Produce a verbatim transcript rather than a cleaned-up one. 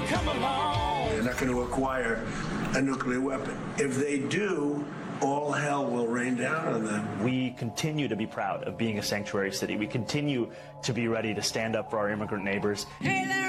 come along. They're not going to acquire a nuclear weapon. If they do, all hell will rain down on them. We continue to be proud of being a sanctuary city. We continue to be ready to stand up for our immigrant neighbors. Hey there,